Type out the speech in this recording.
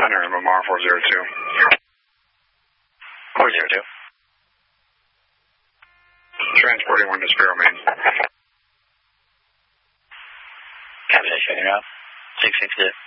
Hunter, MMR 402. 402. Transporting 1 to Sparrow, Maine. Cavitation, you're out. 660.